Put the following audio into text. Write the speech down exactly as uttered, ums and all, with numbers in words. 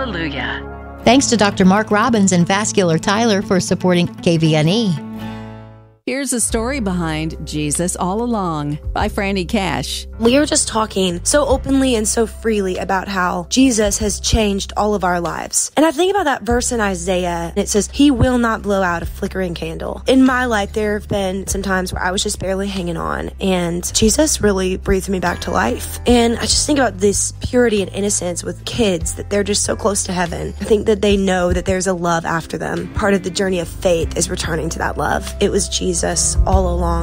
Hallelujah. Thanks to Doctor Mark Robbins and Vascular Tyler for supporting K V N E. Here's a story behind Jesus All Along by Franny Cash. We were just talking so openly and so freely about how Jesus has changed all of our lives. And I think about that verse in Isaiah, and it says, He will not blow out a flickering candle. In my life, there have been some times where I was just barely hanging on, and Jesus really breathed me back to life. And I just think about this purity and innocence with kids, that they're just so close to heaven. I think that they know that there's a love after them. Part of the journey of faith is returning to that love. It was Jesus all along.